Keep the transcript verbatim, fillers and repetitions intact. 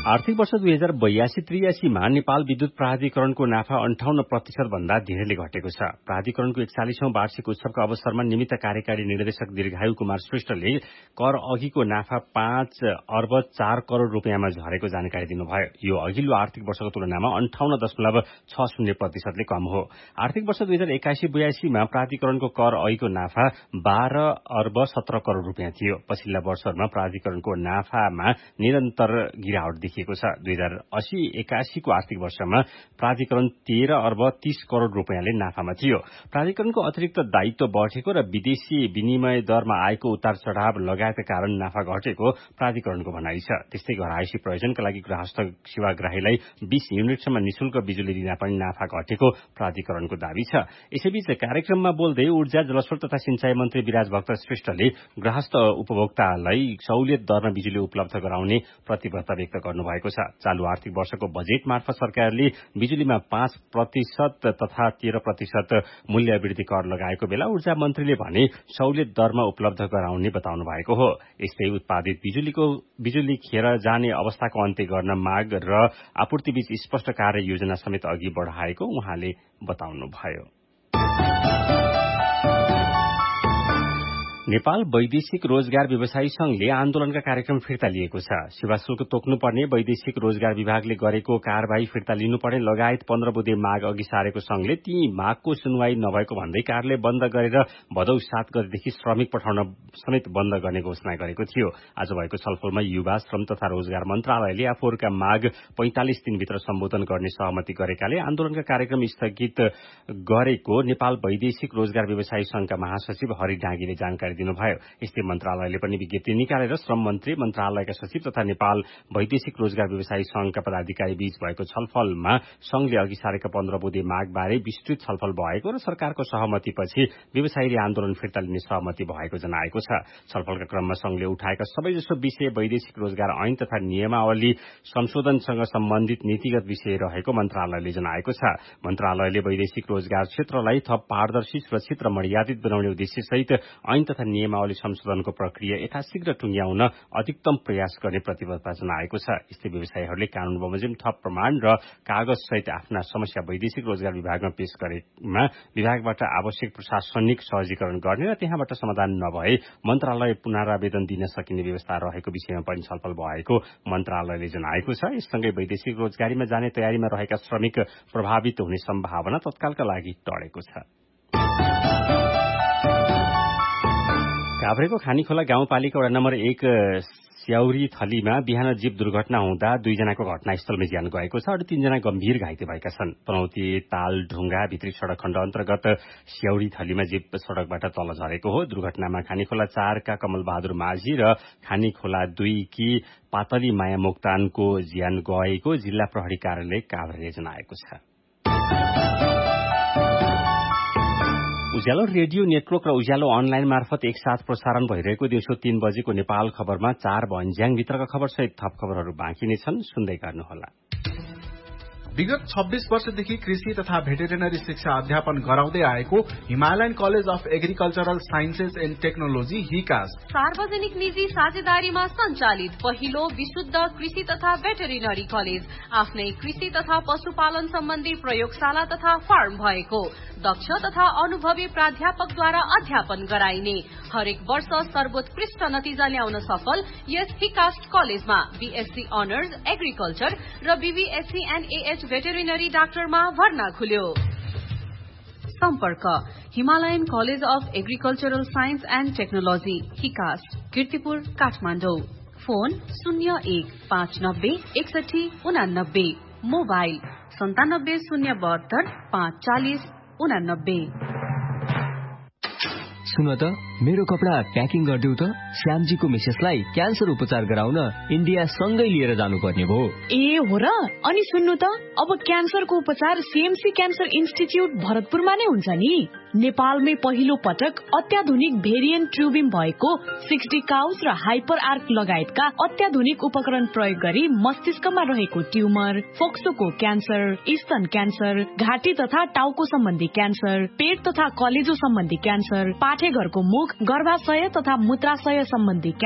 आर्थिक वर्ष दुई हजार बयासी त्रियासीमा नेपाल विद्युत प्राधिकरणको नाफा अन्ठाउन्न प्रतिशत भन्दा धेरैले घटेको छ। प्राधिकरणको एकचालिसौं वार्षिक उत्सवका अवसरमा निमित्त कार्यकारी निर्देशक दीर्घायु कुमार श्रेष्ठले कर अघिको नाफा पाँच अर्ब चार करोड़ रूपियाँमा झरेको जानकारी दिनुभयो। यो अघिल्लो आर्थिक वर्षको तुलनामा अन्ठाउन्न दशमलव छ शून्य प्रतिशतले कम हो। आर्थिक वर्ष दुई हजार एकासी बयासीमा प्राधिकरणको कर अघिको नाफा बाह्र अर्ब सत्र करोड़ रूपियाँ थियो। पछिल्ला वर्षहरूमा प्राधिकरणको नाफामा निरन्तर गिरावट देखिएको छ। दुई हजार अस्सी एकासीको आर्थिक वर्षमा प्राधिकरण तेह्र अर्ब तीस करोड़ रूपियाँले नाफामा थियो। प्राधिकरणको अतिरिक्त दायित्व बढ़ेको र विदेशी विनिमय दरमा आएको उतार चढ़ाव लगायतका कारण नाफा घटेको प्राधिकरणको भनाइ छ। त्यस्तै घरहाइसी प्रयोजनका लागि गृहस्थ सेवाग्राहीलाई बीस युनिटसम्म निशुल्क बिजुली दिँदा पनि नाफा घटेको प्राधिकरणको दावी छ। यसैबीच कार्यक्रममा बोल्दै ऊर्जा जलस्रोत तथा सिंचाई मन्त्री विराज भक्त श्रेष्ठले गृहस्थ उपभोक्तालाई सहुलियत दरमा बिजुली उपलब्ध गराउने प्रतिबद्धता व्यक्त गर्नुभएको छ। चालू आर्थिक वर्षको बजेट मार्फत सरकारले बिजुलीमा पाँच प्रतिशत तथा तेह्र प्रतिशत मूल्य वृद्धि कर लगाएको बेला ऊर्जा मन्त्रीले भने सहुलियत दरमा उपलब्ध गराउने बताउनु भएको हो। यस्तै उत्पादित बिजुलीको बिजुली खेर जाने अवस्थाको अन्त्य गर्न माग र आपूर्तिबीच स्पष्ट कार्य योजना समेत अघि बढ़ाएको उहाँले बताउनुभयो। नेपाल वैदेशिक रोजगार व्यवसायी संघले आन्दोलनका कार्यक्रम फिर्ता लिएको छ। सेवा शुल्क तोक्नुपर्ने वैदेशिक रोजगार विभागले गरेको कार्यवाही फिर्ता लिनुपर्ने लगायत पन्ध्र बुँदे माग अघि सारेको संघले ती मागको सुनवाई नभएको भन्दै कार्यालय बन्द गरेर भदौ सात गतेदेखि श्रमिक पठाउन समेत बन्द गर्ने घोषणा गरेको थियो। आज भएको छलफलमा युवा श्रम तथा रोजगार मन्त्रालयले आफूहरूका माग पैंतालिस दिनभित्र सम्बोधन गर्ने सहमति गरेकाले आन्दोलनका कार्यक्रम स्थगित गरेको नेपाल वैदेशिक रोजगार व्यवसायी संघका महासचिव हरि डाँगीले जानकारी दिनुभयो। यस्तै मन्त्रालयले पनि विज्ञप्ति निकालेर श्रम मन्त्री, मन्त्रालयका सचिव तथा नेपाल वैदेशिक रोजगार व्यवसायी संघका पदाधिकारी बीच भएको छलफलमा संघले अघि सारेका पन्ध्र बुँदे माग बारे विस्तृत छलफल भएको र सरकारको सहमतिपछि व्यवसायीले आन्दोलन फिर्ता लिने सहमति भएको जनाएको छ। छलफलका क्रममा संघले उठाएका सबैजसो विषय वैदेशिक रोजगार ऐन तथा नियमावली संशोधनसँग सम्बन्धित नीतिगत विषय रहेको मन्त्रालयले जनाएको छ। मन्त्रालयले वैदेशिक रोजगार क्षेत्रलाई थप पारदर्शी, सुरक्षित र मर्यादित बनाउने उद्देश्यसहित ऐन तथा नियमावली संशोधनको प्रक्रिया यथाशीघ्र टुंग्याउन अधिकतम प्रयास गर्ने प्रतिबद्धता जनाएको छ। यस्तै व्यवसायीहरूले कानून बमोजिम थप प्रमाण र कागज सहित आफ्ना समस्या वैदेशिक रोजगार विभागमा पेश गरेमा विभागबाट आवश्यक प्रशासनिक सहजीकरण गर्ने र त्यहाँबाट समाधान नभए मन्त्रालय पुनरावेदन दिन सकिने व्यवस्था रहेको विषयमा पनि छलफल भएको मन्त्रालयले जनाएको छ। यससँगै वैदेशिक रोजगारीमा जाने तयारीमा रहेका श्रमिक प्रभावित हुने सम्भावना तत्कालका लागि टळेको छ। काभ्रेको खानीखोला गाउँपालिका वडा नम्बर एक स्याउरी थलीमा बिहान जीप दुर्घटना हुँदा दुईजनाको घटनास्थलमै ज्यान गएको छ। अरू तीनजना गम्भीर घाइते भएका छन्। पनौती ताल ढुङ्गा भित्री सड़क खण्ड अन्तर्गत स्याउरी थलीमा जीप सड़कबाट तल झरेको हो। दुर्घटनामा खानीखोला चारका कमल बहादुर माझी र खानीखोला दुईकी पातली माया मोक्तानको ज्यान गएको जिल्ला प्रहरी कार्यालय काभ्रेले जनाएको छ। उज्यालो रेडियो नेटवर्क र उज्यालो अनलाइन मार्फत एकसाथ प्रसारण भइरहेको दिउँसो तीन बजेको नेपाल खबरमा चार भन्ज्याङभित्रका खबरसहित थप खबरहरू बाँकी नै छन्, सुन्दै गर्नुहोला। विगत छब्बीस वर्षदेखि कृषि तथा भेटेरिनरी शिक्षा अध्यापन गराउँदै आएको Himalayan college of agricultural sciences and technology हिकास सार्वजनिक निजी साझेदारीमा सञ्चालित पहिलो विशुद्ध कृषि तथा भेटेरिनरी कलेज, आफ्नै कृषि तथा पशुपालन सम्बन्धी प्रयोगशाला तथा फार्म भएको, दक्ष तथा अनुभवी प्राध्यापकद्वारा अध्यापन गराइने, हरेक वर्ष सर्वोत्कृष्ट नतिजा ल्याउन सफल यस हिकास्ट कलेजमा बीएससी अनर्स एग्रिकल्चर र बीबीएससी एन्ड एएच भेटेरिनरी डाक्टरमा भर्ना खुल्यो। सम्पर्क Himalayan college of agricultural science and technology हिकास्ट, Kirtipur, Kathmandu. Phone शून्य एक पाँच नब्बे एकसठी उनानब्बे, मोबाइल सन्तानब्बे शून्य बहत्तर पाँच चालिस उनानब्बे। सुन त, मेरो कपडा प्याकिङ गरिदेऊ त। श्यामजीको मिसेसलाई क्यान्सर उपचार गराउन इन्डिया सँगै लिएर जानुपर्ने भयो। ए हो र? अनि सुन्नु त, अब क्यान्सरको उपचार सीएमसी क्यान्सर इन्स्टिच्युट भरतपुरमा नै हुन्छ नि। नेपालमै पहिलो पटक अत्याधुनिक भेरिएन्ट ट्युबिम भएको सिक्सटी काउस र हाइपर आर्क लगायतका अत्याधुनिक उपकरण प्रयोग गरी मस्तिष्कमा रहेको ट्युमर, फोक्सोको क्यान्सर, स्तन क्यान्सर, घाँटी तथा टाउको सम्बन्धी क्यान्सर, पेट तथा कलेजो सम्बन्धी क्यान्सर, पाठेघरको मुख, गर्भाशय तथा मूत्राशय सम्बन्धी